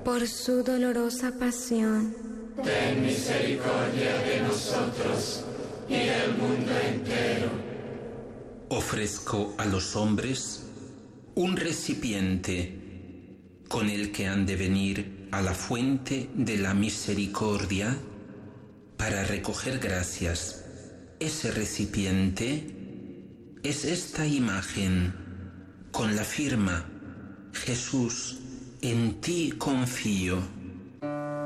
por su dolorosa pasión, ten misericordia de nosotros y del mundo entero. Ofrezco a los hombres un recipiente con el que han de venir a la fuente de la misericordia para recoger gracias. Ese recipiente es esta imagen con la firma: Jesús, en ti confío.